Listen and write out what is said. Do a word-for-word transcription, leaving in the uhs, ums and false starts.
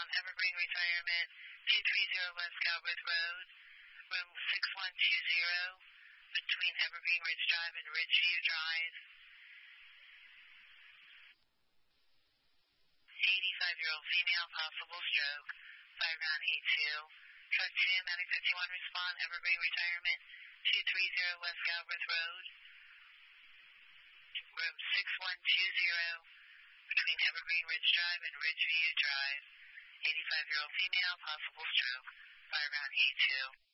respond, Evergreen Retirement, two three zero West Galbraith Road, room six one two zero, between Evergreen Ridge Drive and Ridgeview Drive. eighty-five-year-old female, possible stroke, five nine eight two. Truck two, Medic fifty-one, respond, Evergreen Retirement, two three zero West Galbraith Road, room six one two zero, between Evergreen Ridge Drive and Ridgeview Drive. eighty-five-year-old female, possible stroke, five nine eight two.